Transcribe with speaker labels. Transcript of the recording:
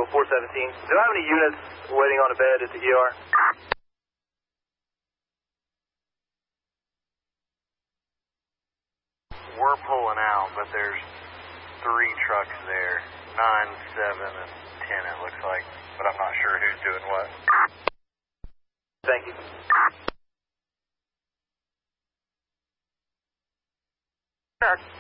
Speaker 1: 417. Do I have any units waiting on a bed at the ER?
Speaker 2: We're pulling out, but there's 3 trucks there. 9, 7, and 10 it looks like. But I'm not sure who's doing what.
Speaker 1: Thank you.
Speaker 3: Sure.